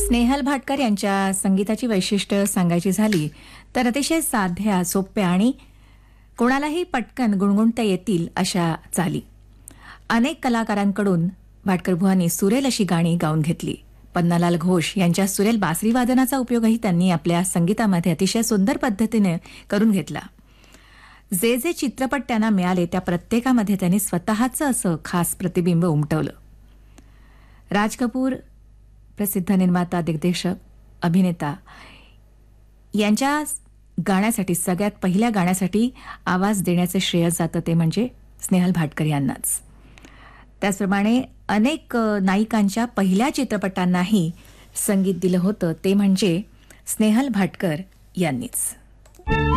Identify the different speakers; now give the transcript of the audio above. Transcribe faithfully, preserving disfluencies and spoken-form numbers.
Speaker 1: स्नेहल भाटकर यांच्या संगीताची वैशिष्ट्य सांगायची झाली तर अतिशय साध्या, सोप्या आणि कोणालाही पटकन गुणगुणता येतील अशा चाली. अनेक कलाकारांकडून भाटकरबुवांनी सुरेल अशी गाणी गाऊन घेतली. पन्नालाल घोष यांच्या सुरेल बासरी वादनाचा उपयोगही त्यांनी आपल्या संगीतामध्ये अतिशय सुंदर पद्धतीने करून घेतला. जे जे चित्रपट त्यांना मिळाले त्या प्रत्येकामध्ये त्यांनी स्वतःचं असं खास प्रतिबिंब उमटवलं. राज कपूर, प्रसिद्ध निर्माता, दिग्दर्शक, अभिनेता यांच्या गाण्यासाठी, सगळ्यात पहिल्या गाण्यासाठी आवाज देण्याचे श्रेय जातं ते म्हणजे स्नेहल भाटकर यांनाच. त्याचप्रमाणे अनेक नायिकांच्या पहिल्या चित्रपटांनाही संगीत दिलं होतं ते म्हणजे स्नेहल भाटकर यांनीच.